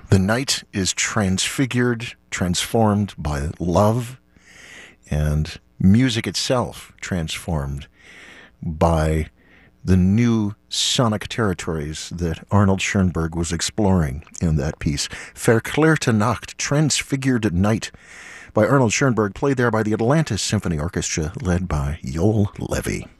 The night is transfigured, transformed by love, and music itself transformed by the new sonic territories that Arnold Schoenberg was exploring in that piece. Verklärte Nacht, Transfigured Night, by Arnold Schoenberg, played there by the Atlantis Symphony Orchestra, led by Joel Levy.